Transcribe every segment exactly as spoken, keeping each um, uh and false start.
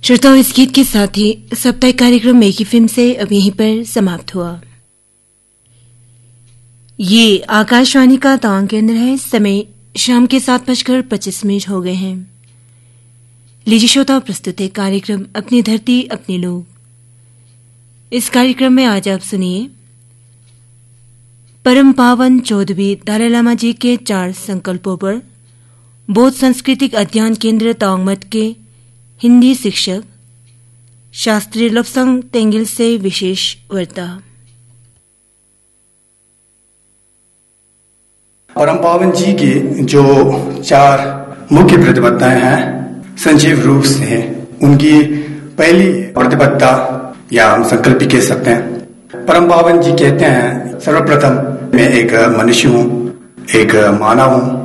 श्रोताओं, इस गीत के साथ ही साप्ताहिक कार्यक्रम मेक की फिल्म से अब यहीं पर समाप्त हुआ। ये आकाशवाणी का तांग केंद्र है। समय शाम के सात बजकर पच्चीस मिनट हो गए हैं। लीजिए श्रोताओं, प्रस्तुत है कार्यक्रम अपनी धरती अपने लोग। इस कार्यक्रम में आज आप सुनिए परम पावन चौदहवीं दलाई लामा जी के चार संकल्पों पर बौद्ध सांस्कृतिक अध्ययन केंद्र तांगमत के हिंदी शिक्षक शास्त्री लोब्सांग तेंगिल से विशेष वार्ता। परम पावन जी की जो चार मुख्य प्रतिबद्धताएं हैं, संक्षिप्त रूप से उनकी पहली प्रतिबद्धता या हम संकल्प भी कह सकते हैं। परम पावन जी कहते हैं, सर्वप्रथम मैं एक मनुष्य हूँ, एक मानव हूँ।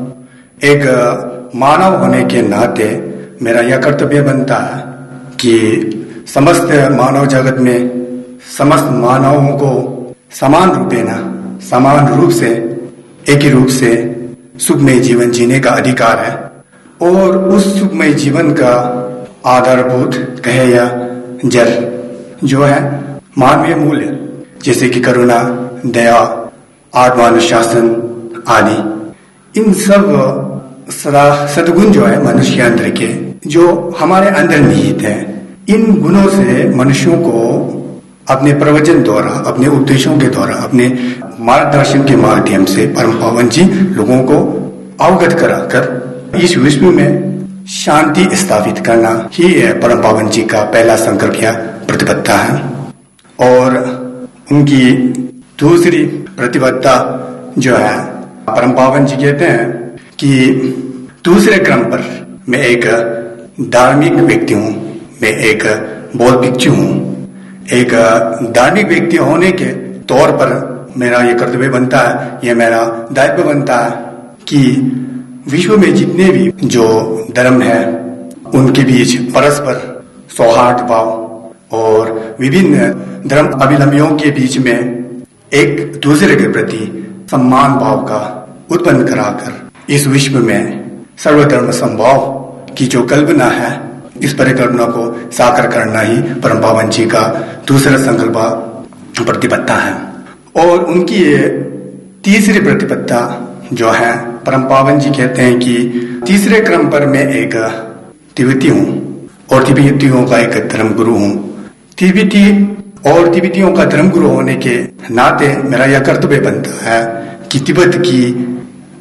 एक मानव होने के नाते मेरा यह कर्तव्य बनता है कि समस्त मानव जगत में समस्त मानवों को समान रूपेण समान रूप से एक ही रूप से सुखमय जीवन जीने का अधिकार है। और उस सुखमय जीवन का आधारभूत कहे या जड़ जो है मानवीय मूल्य, जैसे कि करुणा, दया, आत्मानुशासन आदि, इन सब सद्गुण जो है मनुष्य के अंदर के, जो हमारे अंदर निहित है, इन गुणों से मनुष्यों को अपने प्रवचन द्वारा, अपने उपदेशों के द्वारा, अपने मार्गदर्शन के माध्यम से परम पावन जी लोगों को अवगत कराकर इस विश्व में शांति स्थापित करना ही परम पावन जी का पहला संकल्प या प्रतिबद्धता है। और उनकी दूसरी प्रतिबद्धता जो है, परम पावन जी कहते हैं कि दूसरे क्रम पर मैं एक धार्मिक व्यक्ति हूँ, मैं एक बौद्ध भिक्षु हूँ। एक धार्मिक व्यक्ति होने के तौर पर मेरा यह कर्तव्य बनता है, यह मेरा दायित्व बनता है कि विश्व में जितने भी जो धर्म है उनके बीच परस्पर सौहार्द भाव और विभिन्न धर्म अवलंबियों के बीच में एक दूसरे के प्रति सम्मान भाव का उत्पन्न कराकर इस विश्व में सर्वधर्म संभाव की जो कल्पना है, इस परिकल्पना को साकार करना ही परम पावन जी का दूसरा संकल्प प्रतिबद्धता है। और उनकी तीसरी प्रतिबद्धता जो है, परम पावन जी कहते हैं कि तीसरे क्रम पर मैं एक तिब्बती हूँ और तिब्बतियों का एक धर्म गुरु हूँ। तिब्बती और तिब्बतियों का धर्म गुरु होने के नाते मेरा यह कर्तव्य बनता है कि तिब्बत की